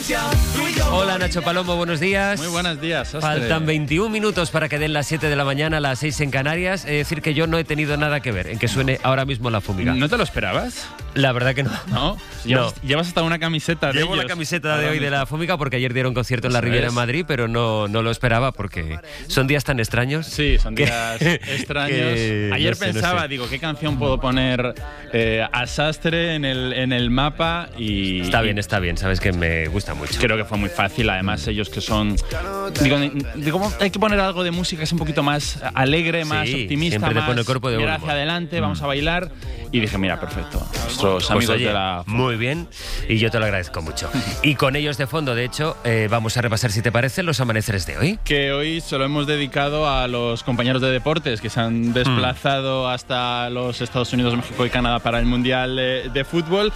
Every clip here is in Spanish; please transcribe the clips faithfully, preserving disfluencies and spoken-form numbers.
Hola Nacho Palomo, buenos días. Muy buenos días, Sastre. Faltan veintiún minutos para que den las siete de la mañana, las seis en Canarias. Es decir, que yo no he tenido nada que ver en que suene ahora mismo la fúmiga. ¿No te lo esperabas? La verdad que no. ¿No? Llevas, no. llevas hasta una camiseta de Llevo ellos. la camiseta de hoy de la fúmiga porque ayer dieron concierto en la Riviera en Madrid, pero no, no lo esperaba porque son días tan extraños. Sí, son que, días extraños. Que, Ayer no sé, pensaba, no sé. digo, ¿qué canción puedo poner eh, a Sastre en el, en el mapa? Y Está bien, está bien, sabes que me gusta mucho. Creo que fue muy fácil, además ellos que son... Digo, digo, hay que poner algo de música que es un poquito más alegre, más Sí, optimista, siempre te más pone el cuerpo de mirar buen hacia humor. adelante, vamos a bailar. Y dije, mira, perfecto, nuestros Pues amigos oye, de la... muy bien, y yo te lo agradezco mucho. Y con ellos de fondo, de hecho, eh, vamos a repasar, si te parece, los amaneceres de hoy. Que hoy se lo hemos dedicado a los compañeros de deportes que se han desplazado mm. hasta los Estados Unidos, México y Canadá para el Mundial de, de Fútbol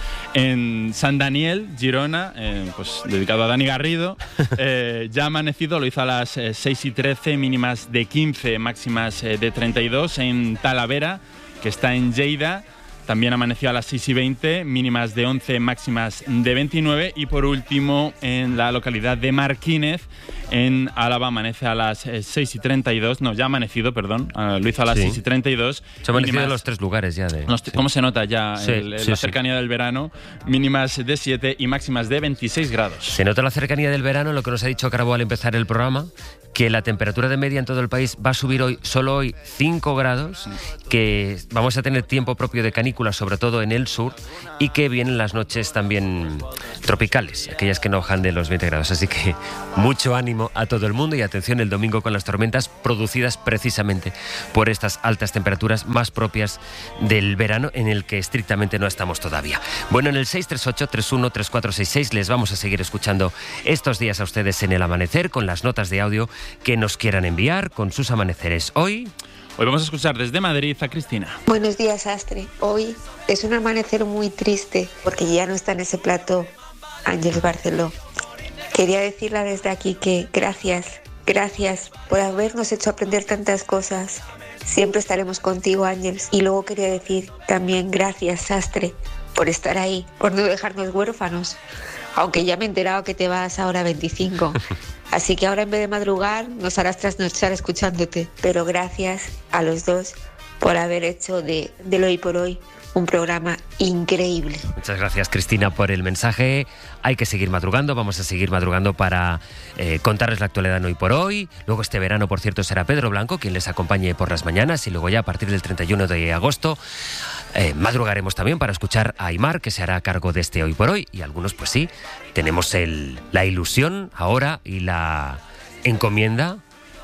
en San Daniel, Girona, eh, pues dedicado a Dani Garrido. Eh, ya ha amanecido, lo hizo a las eh, seis y trece, mínimas de quince, máximas eh, de treinta y dos en Talavera, que está en Lleida. También amaneció a las seis y veinte, mínimas de once, máximas de veintinueve. Y por último, en la localidad de Marquínez, en Álava, amanece a las seis y treinta y dos. No, ya ha amanecido, perdón. Uh, lo hizo a las sí. seis y treinta y dos. Se ha amanecido en los tres lugares ya. De, los, sí. ¿Cómo se nota ya sí, el, el, sí, la cercanía sí. del verano? Mínimas de siete y máximas de veintiséis grados. Se nota la cercanía del verano, lo que nos ha dicho Carbo al empezar el programa, que la temperatura de media en todo el país va a subir hoy, solo hoy, cinco grados, que vamos a tener tiempo propio de canícula, sobre todo en el sur, y que vienen las noches también tropicales, aquellas que no bajan de los veinte grados. Así que mucho ánimo a todo el mundo y atención el domingo con las tormentas producidas precisamente por estas altas temperaturas más propias del verano, en el que estrictamente no estamos todavía. Bueno, en el seis tres ocho, tres uno tres cuatro seis seis les vamos a seguir escuchando estos días a ustedes en el amanecer con las notas de audio que nos quieran enviar con sus amaneceres. Hoy... Hoy vamos a escuchar desde Madrid a Cristina. Buenos días, Astre. Hoy es un amanecer muy triste porque ya no está en ese plató Ángeles Barceló. Quería decirle desde aquí que gracias, gracias por habernos hecho aprender tantas cosas. Siempre estaremos contigo, Ángeles. Y luego quería decir también gracias, Sastre, por estar ahí, por no dejarnos huérfanos. Aunque ya me he enterado que te vas ahora a veinticinco. Así que ahora en vez de madrugar nos harás trasnochar escuchándote. Pero gracias a los dos por haber hecho de, del Hoy por Hoy un programa increíble. Muchas gracias, Cristina, por el mensaje. Hay que seguir madrugando, vamos a seguir madrugando para eh, contarles la actualidad en Hoy por Hoy. Luego este verano, por cierto, será Pedro Blanco quien les acompañe por las mañanas, y luego ya a partir del treinta y uno de agosto eh, madrugaremos también para escuchar a Aimar, que se hará cargo de este Hoy por Hoy. Y algunos, pues sí, tenemos el, la ilusión ahora y la encomienda,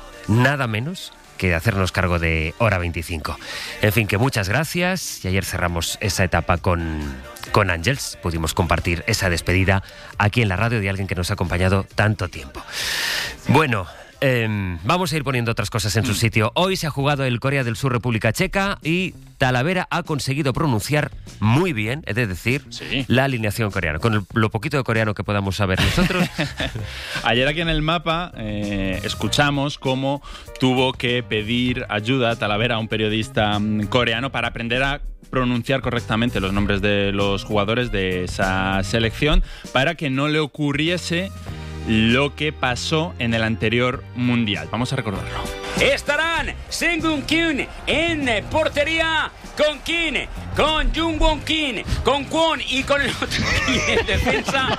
nada menos que hacernos cargo de Hora veinticinco. En fin, que muchas gracias. Y ayer cerramos esa etapa con, con Ángeles. Pudimos compartir esa despedida aquí en la radio de alguien que nos ha acompañado tanto tiempo. Bueno, eh, vamos a ir poniendo otras cosas en su sitio. Hoy se ha jugado el Corea del Sur República Checa y Talavera ha conseguido pronunciar muy bien, he de decir, sí. la alineación coreana. Con el, lo poquito de coreano que podamos saber nosotros. Ayer aquí en el mapa eh, escuchamos cómo tuvo que pedir ayuda a Talavera a un periodista coreano para aprender a pronunciar correctamente los nombres de los jugadores de esa selección para que no le ocurriese lo que pasó en el anterior mundial. Vamos a recordarlo. Estarán Seung-Won Kim en portería, con Kim, con Jung-Won Kim, con Kwon y con el otro Kim en defensa.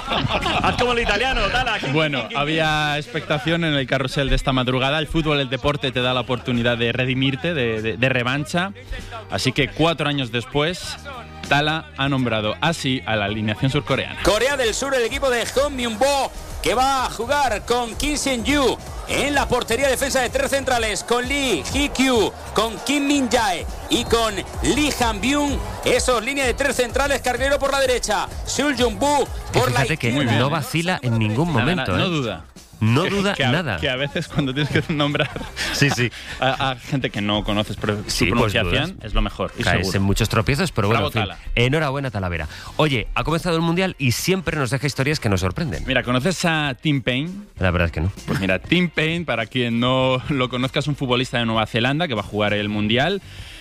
Haz como el italiano, Tala. Bueno, había expectación en el carrusel de esta madrugada. El fútbol, el deporte te da la oportunidad de redimirte, de, de, de revancha. Así que cuatro años después, Tala ha nombrado así a la alineación surcoreana. Corea del Sur, el equipo de Hong Myung-bo, que va a jugar con Kim Seung-yu en la portería, defensa de tres centrales, con Lee Hee-kyu, con Kim Min-jae y con Lee Han-byung. Esos líneas de tres centrales, Carguero por la derecha, Seul Jung-bu por la Fíjate que izquierda. no vacila en ningún momento. Nada, nada, ¿eh? no duda. No que, duda que a, nada. Que a veces cuando tienes que nombrar sí, sí. A, a gente que no conoces pero sí, su pronunciación, pues es lo mejor. Y caes seguro. en muchos tropiezos, pero bueno, Bravo, en fin, enhorabuena, Talavera. Oye, ha comenzado el Mundial y siempre nos deja historias que nos sorprenden. Mira, ¿conoces a Tim Payne? La verdad es que no. Pues mira, Tim Payne, para quien no lo conozca, es un futbolista de Nueva Zelanda que va a jugar el Mundial.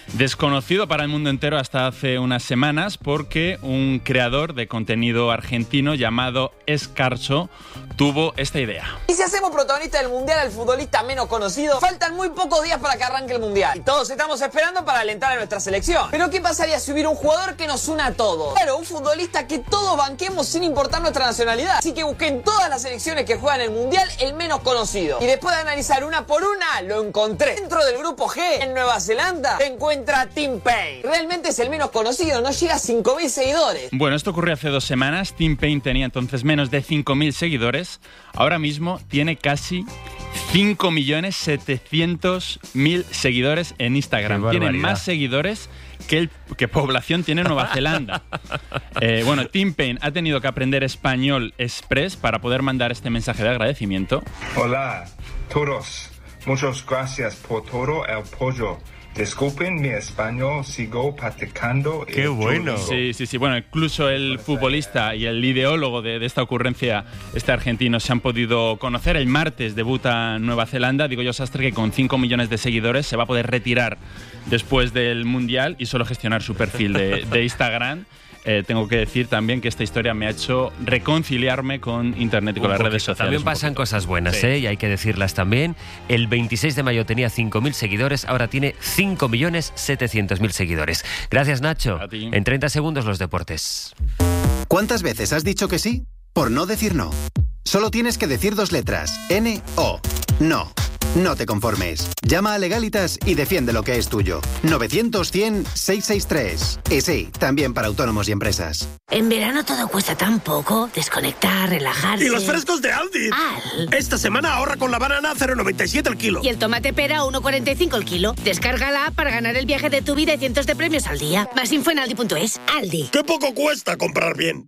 desconocido para el mundo entero hasta hace unas semanas porque un creador de contenido argentino llamado Escarcho tuvo esta idea. Y si hacemos protagonista del Mundial al futbolista menos conocido, faltan muy pocos días para que arranque el Mundial. Y todos estamos esperando para alentar a nuestra selección. Pero ¿qué pasaría si hubiera un jugador que nos una a todos? Claro, un futbolista que todos banquemos sin importar nuestra nacionalidad. Así que busqué en todas las selecciones que juegan el Mundial el menos conocido. Y después de analizar una por una, lo encontré. Dentro del grupo G, en Nueva Zelanda, se encuentra Tim Payne. Realmente es el menos conocido, no llega a cinco mil seguidores. Bueno, esto ocurrió hace dos semanas. Tim Payne tenía entonces menos de cinco mil seguidores. Ahora mismo tiene casi cinco millones setecientos mil seguidores en Instagram. Tiene más seguidores que, el, que población tiene Nueva Zelanda. Eh, bueno, Tim Payne ha tenido que aprender español express para poder mandar este mensaje de agradecimiento. Hola, todos. Muchas gracias por todo el apoyo. Disculpen mi español, sigo practicando. ¡Qué bueno! Sí, sí, sí. Bueno, incluso el futbolista y el ideólogo de, de esta ocurrencia, este argentino, se han podido conocer. El martes debuta en Nueva Zelanda. Digo yo, Sastre, que con cinco millones de seguidores se va a poder retirar después del Mundial y solo gestionar su perfil de, de Instagram. Eh, tengo que decir también que esta historia me ha hecho reconciliarme con Internet y con un las poquito. redes sociales. También pasan cosas buenas, sí. ¿eh? Y hay que decirlas también. El veintiséis de mayo tenía cinco mil seguidores, ahora tiene cinco millones setecientos mil seguidores. Gracias, Nacho. A ti. En treinta segundos los deportes. ¿Cuántas veces has dicho que sí por no decir no? Solo tienes que decir dos letras. N O. No. No te conformes. Llama a Legalitas y defiende lo que es tuyo. novecientos cien seiscientos sesenta y tres. Y sí, también para autónomos y empresas. En verano todo cuesta tan poco. Desconectar, relajarse. ¡Y los frescos de Aldi! Al. Esta semana ahorra con la banana cero coma noventa y siete el kilo. Y el tomate pera uno coma cuarenta y cinco el kilo. Descarga la app para ganar el viaje de tu vida y cientos de premios al día. Más info en aldi punto es. Aldi. ¡Qué poco cuesta comprar bien!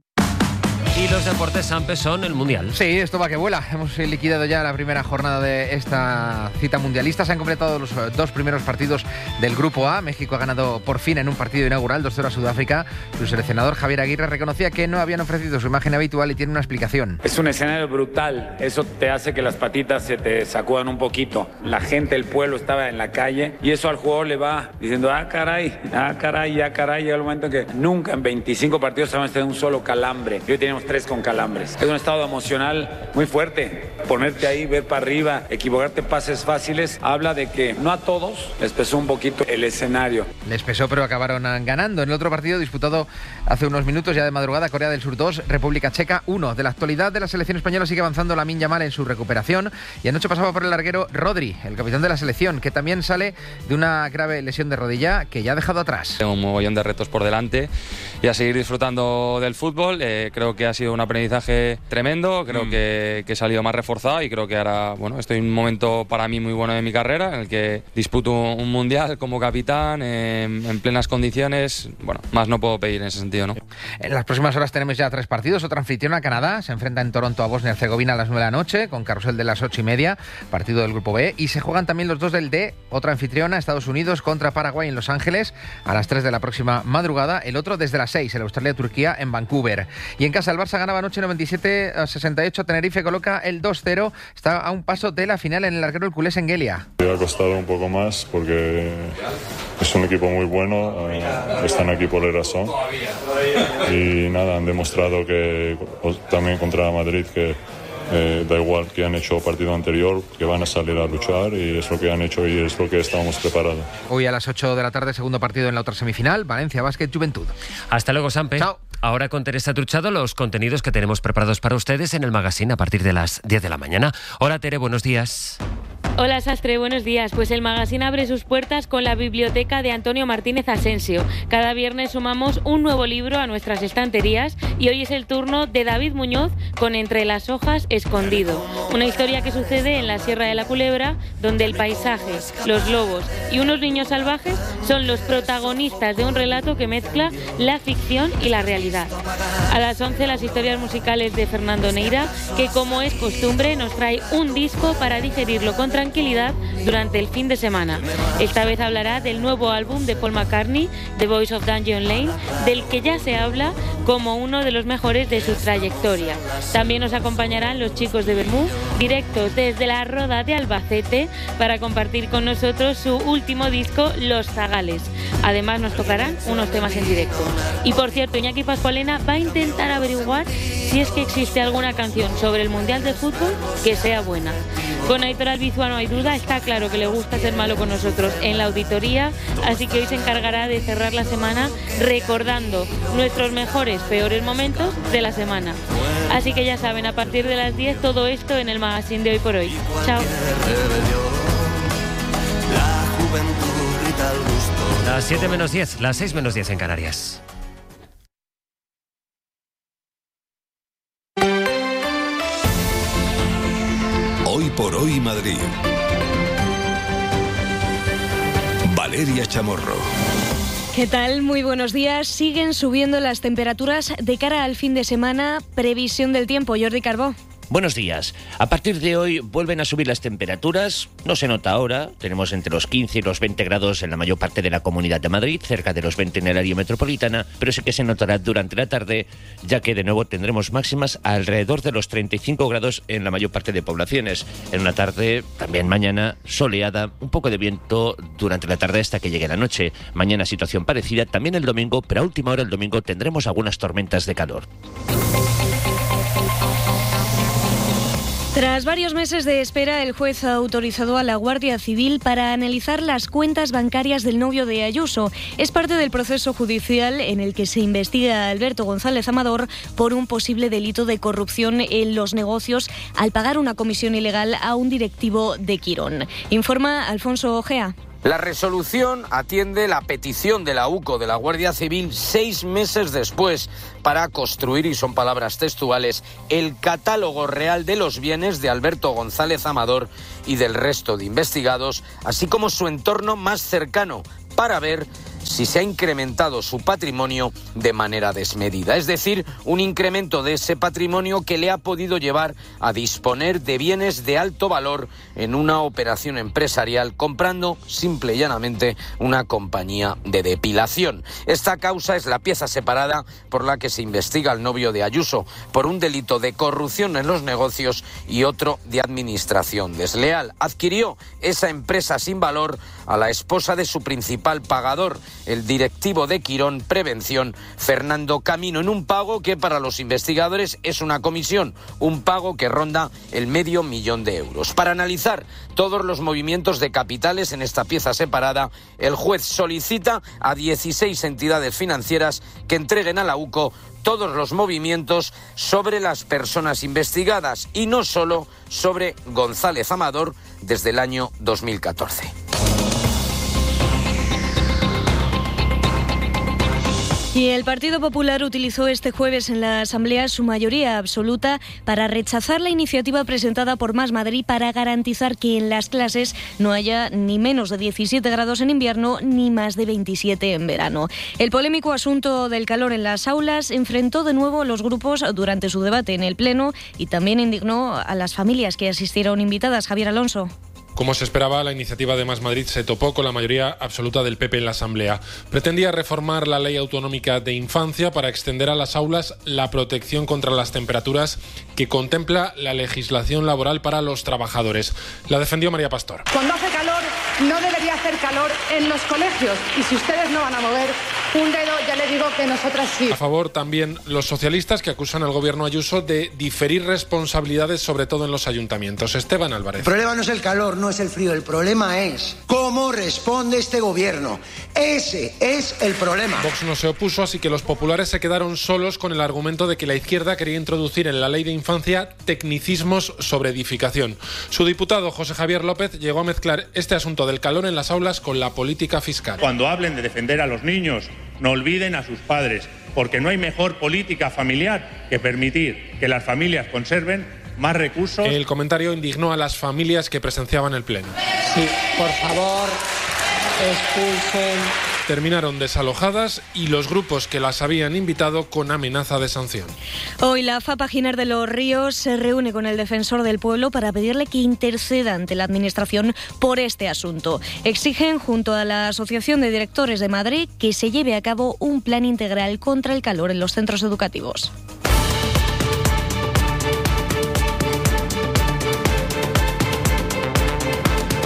Y los deportes, Sampe, son el Mundial. Sí, esto va que vuela. Hemos liquidado ya la primera jornada de esta cita mundialista. Se han completado los dos primeros partidos del Grupo A. México ha ganado por fin en un partido inaugural dos cero a Sudáfrica. Su seleccionador Javier Aguirre reconocía que no habían ofrecido su imagen habitual y tiene una explicación. Es un escenario brutal. Eso te hace que las patitas se te sacudan un poquito. La gente, el pueblo estaba en la calle y eso al jugador le va diciendo, ah, caray, ah, caray, ah, caray. Llega el momento en que nunca en veinticinco partidos se van a tener un solo calambre. Hoy tenemos tres con calambres. Es un estado emocional muy fuerte. Ponerte ahí, ver para arriba, equivocarte pases fáciles, habla de que no a todos les pesó un poquito el escenario. Les pesó, pero acabaron ganando. En el otro partido disputado hace unos minutos, ya de madrugada, Corea del Sur dos, República Checa uno. De la actualidad de la selección española sigue avanzando Lamine Yamal en su recuperación y anoche pasaba por el larguero Rodri, el capitán de la selección, que también sale de una grave lesión de rodilla que ya ha dejado atrás. Tengo un mogollón de retos por delante y a seguir disfrutando del fútbol. Eh, creo que ha sido un aprendizaje tremendo, creo mm. que, que he salido más reforzado y creo que ahora, bueno, estoy en un momento para mí muy bueno de mi carrera en el que disputo un mundial como capitán en, en plenas condiciones. Bueno, más no puedo pedir en ese sentido, ¿no? En las próximas horas tenemos ya tres partidos. Otra anfitriona, Canadá, se enfrenta en Toronto a Bosnia y Herzegovina a las nueve de la noche, con carrusel de las ocho y media, partido del Grupo B, y se juegan también los dos del D. Otra anfitriona, Estados Unidos contra Paraguay en Los Ángeles a las tres de la próxima madrugada, el otro desde las seis, el Australia-Turquía en Vancouver. Y en casa el Barça ganaba anoche noventa y siete a sesenta y ocho, Tenerife coloca el dos cero, está a un paso de la final en el larguero el culé Sengelia. Me ha costado un poco más porque es un equipo muy bueno, eh, están aquí por la razón y nada, han demostrado que también contra Madrid que Eh, da igual que han hecho partido anterior, que van a salir a luchar y es lo que han hecho y es lo que estamos preparados. Hoy a las ocho de la tarde, segundo partido en la otra semifinal, Valencia Basket Juventud. Hasta luego, Sampe. Chao. Ahora con Teresa Truchado los contenidos que tenemos preparados para ustedes en el magazine a partir de las diez de la mañana. Hola, Tere, buenos días. Hola Sastre, buenos días. Pues el magazine abre sus puertas con la biblioteca de Antonio Martínez Asensio. Cada viernes sumamos un nuevo libro a nuestras estanterías y hoy es el turno de David Muñoz con Entre las hojas escondido. Una historia que sucede en la Sierra de la Culebra, donde el paisaje, los lobos y unos niños salvajes son los protagonistas de un relato que mezcla la ficción y la realidad. A las once las historias musicales de Fernando Neira, que como es costumbre nos trae un disco para digerirlo con tranquilidad durante el fin de semana. Esta vez hablará del nuevo álbum de Paul McCartney, The Voice of Dungeon Lane, del que ya se habla como uno de los mejores de su trayectoria. También nos acompañarán los chicos de Bermú, directos desde la Roda de Albacete, para compartir con nosotros su último disco, Los Zagales. Además nos tocarán unos temas en directo. Y por cierto, Iñaki Pascualena va a intentar averiguar si es que existe alguna canción sobre el Mundial de Fútbol que sea buena. Con Aitor Albizua no hay duda, está claro que le gusta ser malo con nosotros en la auditoría, así que hoy se encargará de cerrar la semana recordando nuestros mejores, peores momentos de la semana. Así que ya saben, a partir de las diez todo esto en el magazine de Hoy por Hoy. Chao. Las siete menos diez, las seis menos diez en Canarias. Hoy por Hoy Madrid. Valeria Chamorro. ¿Qué tal? Muy buenos días. Siguen subiendo las temperaturas de cara al fin de semana. Previsión del tiempo, Jordi Carbó. Buenos días. A partir de hoy vuelven a subir las temperaturas. No se nota ahora. Tenemos entre los quince y los veinte grados en la mayor parte de la Comunidad de Madrid, cerca de los veinte en el área metropolitana, pero sí que se notará durante la tarde, ya que de nuevo tendremos máximas alrededor de los treinta y cinco grados en la mayor parte de poblaciones. En una tarde, también mañana, soleada, un poco de viento durante la tarde hasta que llegue la noche. Mañana situación parecida, también el domingo, pero a última hora el domingo tendremos algunas tormentas de calor. Tras varios meses de espera, el juez ha autorizado a la Guardia Civil para analizar las cuentas bancarias del novio de Ayuso. Es parte del proceso judicial en el que se investiga a Alberto González Amador por un posible delito de corrupción en los negocios al pagar una comisión ilegal a un directivo de Quirón. Informa Alfonso Ojea. La resolución atiende la petición de la U C O de la Guardia Civil seis meses después para construir, y son palabras textuales, el catálogo real de los bienes de Alberto González Amador y del resto de investigados, así como su entorno más cercano, para ver si se ha incrementado su patrimonio de manera desmedida. Es decir, un incremento de ese patrimonio que le ha podido llevar a disponer de bienes de alto valor en una operación empresarial, comprando simple y llanamente una compañía de depilación. Esta causa es la pieza separada por la que se investiga al novio de Ayuso por un delito de corrupción en los negocios y otro de administración desleal. Adquirió esa empresa sin valor a la esposa de su principal pagador, el directivo de Quirón Prevención, Fernando Camino, en un pago que para los investigadores es una comisión, un pago que ronda el medio millón de euros. Para analizar todos los movimientos de capitales en esta pieza separada, el juez solicita a dieciséis entidades financieras que entreguen a la U C O todos los movimientos sobre las personas investigadas y no solo sobre González Amador desde el año dos mil catorce. Y el Partido Popular utilizó este jueves en la Asamblea su mayoría absoluta para rechazar la iniciativa presentada por Más Madrid para garantizar que en las clases no haya ni menos de diecisiete grados en invierno ni más de veintisiete en verano. El polémico asunto del calor en las aulas enfrentó de nuevo a los grupos durante su debate en el Pleno y también indignó a las familias que asistieron invitadas. Javier Alonso. Como se esperaba, la iniciativa de Más Madrid se topó con la mayoría absoluta del P P en la Asamblea. Pretendía reformar la Ley Autonómica de Infancia para extender a las aulas la protección contra las temperaturas que contempla la legislación laboral para los trabajadores. La defendió María Pastor. Cuando hace calor, no debería hacer calor en los colegios. Y si ustedes no van a mover un dedo, ya le digo que nosotras sí. A favor también los socialistas, que acusan al gobierno Ayuso de diferir responsabilidades, sobre todo en los ayuntamientos. Esteban Álvarez. El problema no es el calor, no es el frío, el problema es cómo responde este gobierno. Ese es el problema. Vox no se opuso, así que los populares se quedaron solos con el argumento de que la izquierda quería introducir en la ley de infancia tecnicismos sobre edificación. Su diputado José Javier López llegó a mezclar este asunto del calor en las aulas con la política fiscal. Cuando hablen de defender a los niños, no olviden a sus padres, porque no hay mejor política familiar que permitir que las familias conserven más recursos. El comentario indignó a las familias que presenciaban el pleno. Sí, por favor, expulsen. Terminaron desalojadas y los grupos que las habían invitado con amenaza de sanción. Hoy la FAPA Ginar de los Ríos se reúne con el defensor del pueblo para pedirle que interceda ante la Administración por este asunto. Exigen, junto a la Asociación de Directores de Madrid, que se lleve a cabo un plan integral contra el calor en los centros educativos.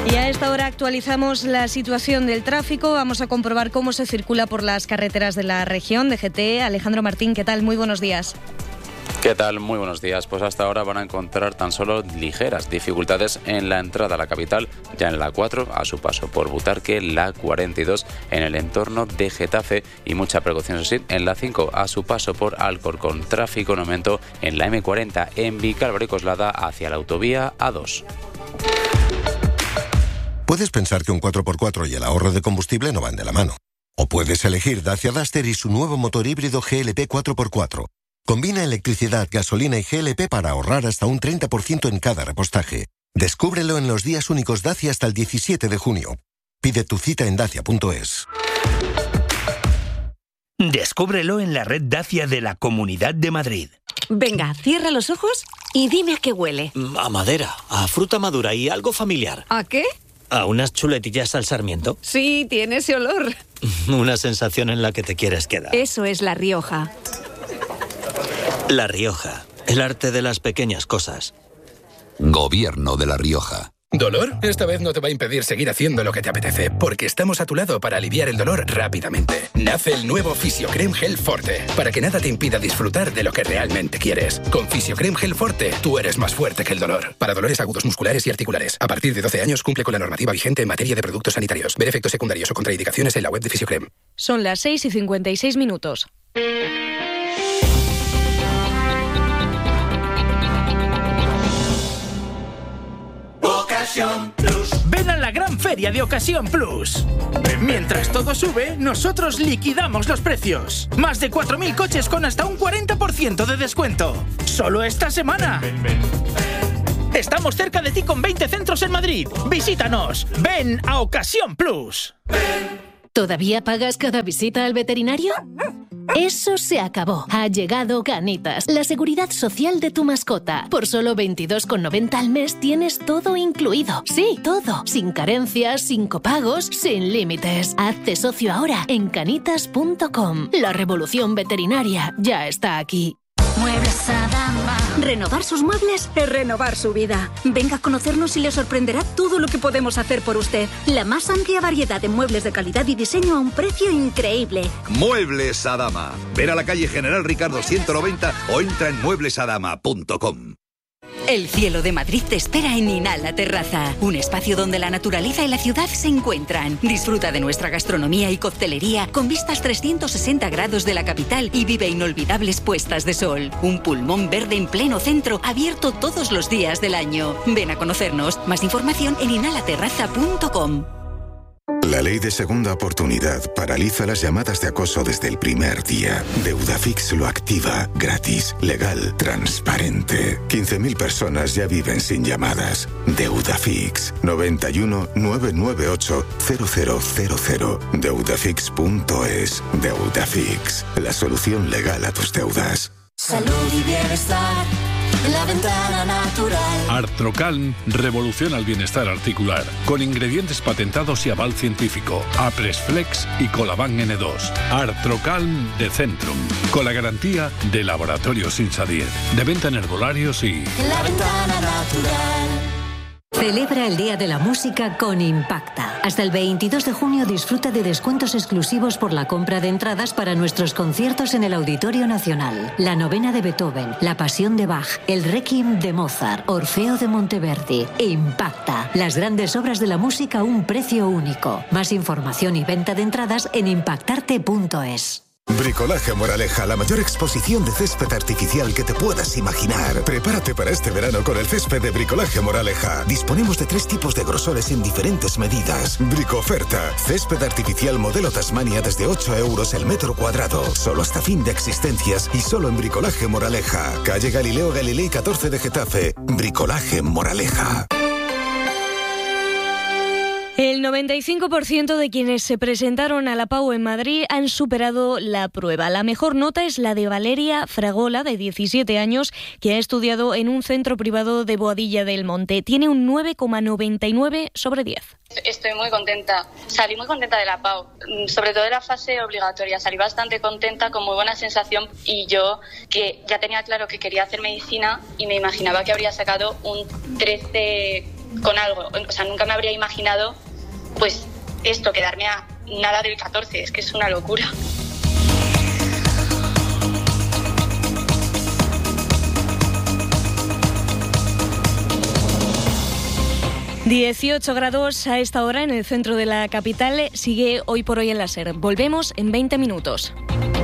Y a esta hora actualizamos la situación del tráfico. Vamos a comprobar cómo se circula por las carreteras de la región. D G T, Alejandro Martín, ¿qué tal? Muy buenos días. ¿Qué tal? Muy buenos días. Pues hasta ahora van a encontrar tan solo ligeras dificultades en la entrada a la capital, ya en la cuatro, a su paso por Butarque, la cuarenta y dos en el entorno de Getafe y mucha precaución, eso sí, en la cinco, a su paso por Alcorcón. Tráfico en aumento en la eme cuarenta en Vicálvaro y Coslada hacia la autovía A dos. Puedes pensar que un cuatro por cuatro y el ahorro de combustible no van de la mano. O puedes elegir Dacia Duster y su nuevo motor híbrido G L P cuatro por cuatro. Combina electricidad, gasolina y G L P para ahorrar hasta un treinta por ciento en cada repostaje. Descúbrelo en los días únicos Dacia hasta el diecisiete de junio. Pide tu cita en dacia punto es. Descúbrelo en la red Dacia de la Comunidad de Madrid. Venga, cierra los ojos y dime a qué huele. A madera, a fruta madura y algo familiar. ¿A qué? ¿A unas chuletillas al sarmiento? Sí, tiene ese olor. Una sensación en la que te quieres quedar. Eso es La Rioja. La Rioja, el arte de las pequeñas cosas. Gobierno de La Rioja. ¿Dolor? Esta vez no te va a impedir seguir haciendo lo que te apetece, porque estamos a tu lado para aliviar el dolor rápidamente. Nace el nuevo Fisiocrem Gel Forte, para que nada te impida disfrutar de lo que realmente quieres. Con Fisiocrem Gel Forte, tú eres más fuerte que el dolor. Para dolores agudos musculares y articulares. A partir de doce años cumple con la normativa vigente en materia de productos sanitarios. Ver efectos secundarios o contraindicaciones en la web de Fisiocrem. Son las seis y cincuenta y seis minutos. Ven a la gran feria de Ocasión Plus. Mientras todo sube, nosotros liquidamos los precios. Más de cuatro mil coches con hasta un cuarenta por ciento de descuento. Solo esta semana. Estamos cerca de ti con veinte centros en Madrid. Visítanos. Ven a Ocasión Plus. ¿Todavía pagas cada visita al veterinario? Eso se acabó. Ha llegado Canitas, la seguridad social de tu mascota. Por solo veintidós con noventa al mes tienes todo incluido. Sí, todo. Sin carencias, sin copagos, sin límites. Hazte socio ahora en canitas punto com. La revolución veterinaria ya está aquí. Muebles Adama. Renovar sus muebles es renovar su vida. Venga a conocernos y le sorprenderá todo lo que podemos hacer por usted. La más amplia variedad de muebles de calidad y diseño a un precio increíble. Muebles Adama. Ven a la calle General Ricardo ciento noventa o entra en muebles adama punto com. El cielo de Madrid te espera en Inhala Terraza, un espacio donde la naturaleza y la ciudad se encuentran. Disfruta de nuestra gastronomía y coctelería con vistas trescientos sesenta grados de la capital y vive inolvidables puestas de sol. Un pulmón verde en pleno centro, abierto todos los días del año. Ven a conocernos. Más información en inhala terraza punto com. La ley de segunda oportunidad paraliza las llamadas de acoso desde el primer día. Deudafix lo activa, gratis, legal, transparente. quince mil personas ya viven sin llamadas. Deudafix, noventa y uno, novecientos noventa y ocho, cero cero cero cero. Deudafix punto es. Deudafix, la solución legal a tus deudas. Salud y bienestar en la ventana natural. Artrocalm revoluciona el bienestar articular con ingredientes patentados y aval científico. Apresflex y Colaban ene dos. Artrocalm de Centrum, con la garantía de Laboratorios Insadier. De venta en herbolarios y... En la ventana natural. Celebra el Día de la Música con Impacta. Hasta el veintidós de junio disfruta de descuentos exclusivos por la compra de entradas para nuestros conciertos en el Auditorio Nacional. La Novena de Beethoven, La Pasión de Bach, el Requiem de Mozart, Orfeo de Monteverdi. Impacta. Las grandes obras de la música a un precio único. Más información y venta de entradas en impactarte punto es. Bricolaje Moraleja, la mayor exposición de césped artificial que te puedas imaginar. Prepárate para este verano con el césped de Bricolaje Moraleja. Disponemos de tres tipos de grosores en diferentes medidas. Bricoferta, césped artificial modelo Tasmania desde ocho euros el metro cuadrado. Solo hasta fin de existencias y solo en Bricolaje Moraleja. Calle Galileo Galilei catorce de Getafe. Bricolaje Moraleja. El noventa y cinco por ciento de quienes se presentaron a la PAU en Madrid han superado la prueba. La mejor nota es la de Valeria Fragola, de diecisiete años, que ha estudiado en un centro privado de Boadilla del Monte. Tiene un nueve coma noventa y nueve sobre diez. Estoy muy contenta. Salí muy contenta de la PAU, sobre todo de la fase obligatoria. Salí bastante contenta, con muy buena sensación, y yo, que ya tenía claro que quería hacer medicina y me imaginaba que habría sacado un trece con algo. O sea, nunca me habría imaginado, pues, esto, quedarme a nada del catorce. Es que es una locura. dieciocho grados a esta hora en el centro de la capital. Sigue Hoy por Hoy en la SER. Volvemos en veinte minutos.